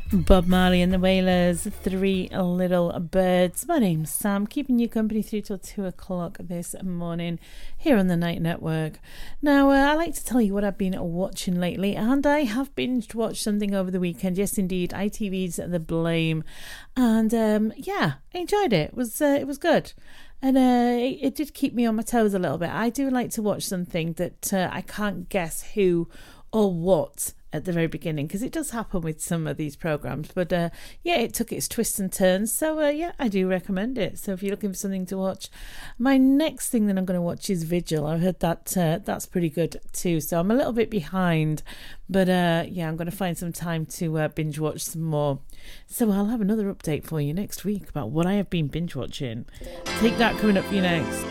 Bob Marley and the Wailers, Three Little Birds. My name's Sam, keeping you company through till 2 o'clock this morning here on the Night Network. Now, I like to tell you what I've been watching lately, and I have binge watched something over the weekend. Yes, indeed, ITV's The Blame, and I enjoyed it. It was good. And it did keep me on my toes a little bit. I do like to watch something that I can't guess who or what at the very beginning, because it does happen with some of these programs, but it took its twists and turns, so I do recommend it. So if you're looking for something to watch, my next thing that I'm going to watch is Vigil. I heard that that's pretty good too, so I'm a little bit behind, but I'm going to find some time to binge watch some more. So I'll have another update for you next week about what I have been binge watching. Take that coming up for you next.